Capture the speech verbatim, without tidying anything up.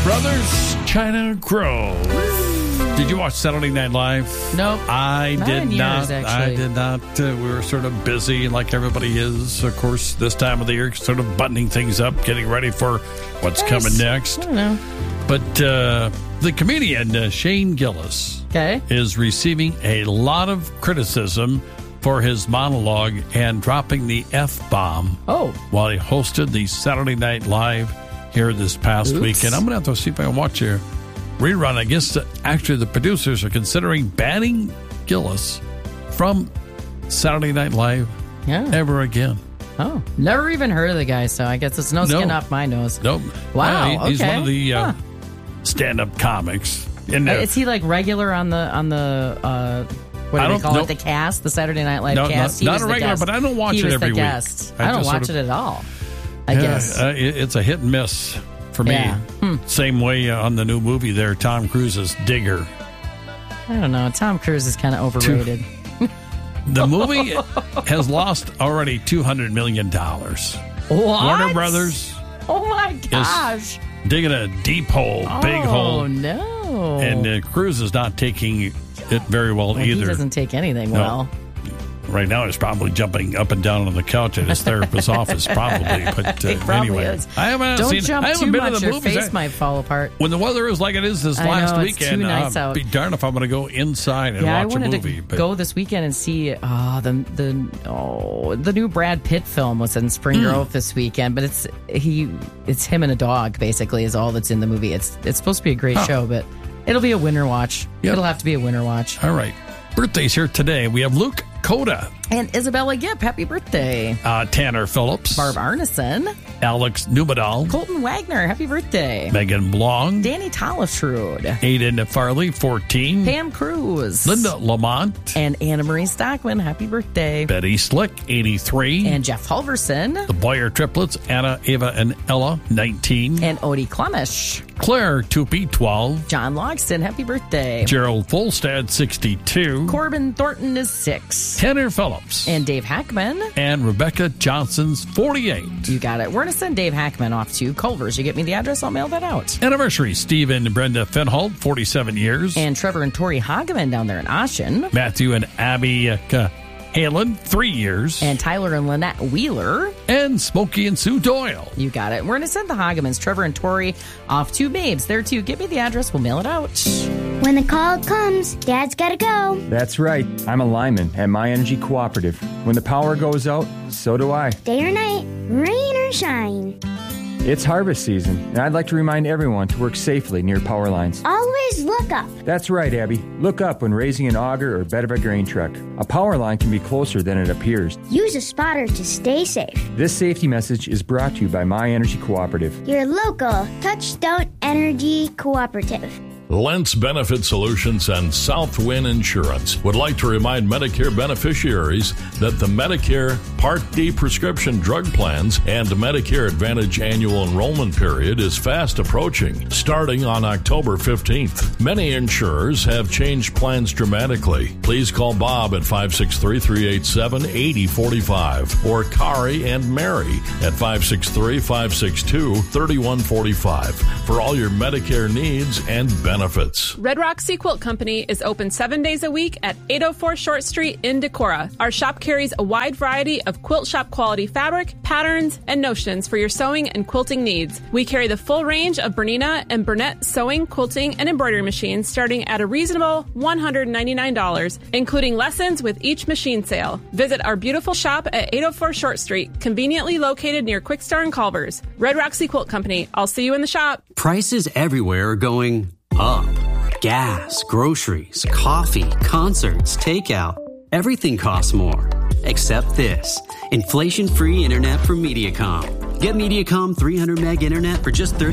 Brothers, China Grove. Did you watch Saturday Night Live? Nope. I not did in years, not. Actually. I did not. Uh, we were sort of busy like everybody is. Of course, this time of the year, sort of buttoning things up, getting ready for what's Nice. coming next. I don't know. But uh, the comedian uh, Shane Gillis Okay. is receiving a lot of criticism for his monologue and dropping the F-bomb Oh. while he hosted the Saturday Night Live here this past Oops. weekend. I'm going to have to see if I can watch a rerun. I guess that actually the producers are considering banning Gillis from Saturday Night Live Yeah. ever again. Oh. Never even heard of the guy, so I guess it's no skin No. off my nose. Nope. Wow, Yeah, he- he's okay. one of the uh, Huh. stand-up comics. In Uh, there. Is he like regular on the on the uh, what I do they don't- call nope. it? The cast, the Saturday Night Live No, cast. not- He not was a the regular, guest. but I don't watch he it was every the week. guest. I I, don't just watch sort it of- at all. I Yeah, guess. uh, it- it's a hit and miss for me. Yeah. Hmm. Same way uh, on the new movie there, Tom Cruise's Digger. I don't know. Tom Cruise is kind of overrated. The movie has lost already two hundred million dollars. What? Warner Brothers Oh my gosh! digging a deep hole, big oh, hole, no! and uh, Cruise is not taking it very well, Well, he either. doesn't take anything No. well. Right now, he's probably jumping up and down on the couch at his therapist's office, probably. But uh, He probably anyway, is. I haven't Don't seen. jump I haven't too been much. to the Your movies. face I- might fall apart. when the weather is like it is this I last know, it's too weekend, nice I'll out. be darned if I'm going to go inside and Yeah, I watch a wanted movie. to but go this weekend and see oh, the the oh the new Brad Pitt film was in Spring Hmm. Grove this weekend, but it's he it's him and a dog basically is all that's in the movie. It's it's supposed to be a great Huh. show, but it'll be a winter watch. Yep. It'll have to be a winter watch. All right. Birthdays here today. We have Luke Coda, And Isabella Gipp, happy birthday! uh, Tanner Phillips, Barb Arneson, Alex Newbadal, Colton Wagner, happy birthday! Megan Blong, Danny Tollefsrud, Aiden Farley, fourteen, Pam Cruz, Linda Lamont, and Anna Marie Stockman, happy birthday! Betty Slick, eighty-three, And Jeff Halverson, the Boyer triplets, Anna, Ava, and Ella, nineteen, and Odie Klemish, Claire Tupi, twelve, John Logston, happy birthday! Gerald Folstad, sixty-two, Corbin Thornton is six. Tanner Phillips, And Dave Hackman. and Rebecca Johnson's forty-eight. You got it. We're going to send Dave Hackman off to Culver's. You get me the address, I'll mail that out. Anniversary, Stephen and Brenda Fenholt, forty-seven years. And Trevor and Tori Hageman down there in Ashen. Matthew and Abby uh, Halen, three years. And Tyler and Lynette Wheeler. And Smokey and Sue Doyle. You got it. We're going to send the Hagemans, Trevor and Tori, off to Babes. There too. Get me the address, we'll mail it out. When the call comes, Dad's gotta go. That's right. I'm a lineman at My Energy Cooperative. When the power goes out, so do I. Day or night, rain or shine. It's harvest season, and I'd like to remind everyone to work safely near power lines. Always look up. That's right, Abby. Look up when raising an auger or bed of a grain truck. A power line can be closer than it appears. Use a spotter to stay safe. This safety message is brought to you by My Energy Cooperative. Your local Touchstone Energy Cooperative. Lentz Benefit Solutions and Southwind Insurance would like to remind Medicare beneficiaries that the Medicare Part D prescription drug plans and Medicare Advantage annual enrollment period is fast approaching, starting on October fifteenth. Many insurers have changed plans dramatically. Please call Bob at five six three, three eight seven, eight zero four five or Kari and Mary at five six three, five six two, three one four five for all your Medicare needs and benefits. Benefits. Red Rock Sea Quilt Company is open seven days a week at eight oh four Short Street in Decorah. Our shop carries a wide variety of quilt shop quality fabric, patterns, and notions for your sewing and quilting needs. We carry the full range of Bernina and Burnett sewing, quilting, and embroidery machines starting at a reasonable one hundred ninety-nine dollars, including lessons with each machine sale. Visit our beautiful shop at eight oh four Short Street, conveniently located near Quick Star and Culver's. Red Rock Sea Quilt Company. I'll see you in the shop. Prices everywhere are going up. Gas, groceries, coffee, concerts, takeout. Everything costs more. Except this. Inflation-free internet from Mediacom. Get Mediacom three hundred meg internet for just thirty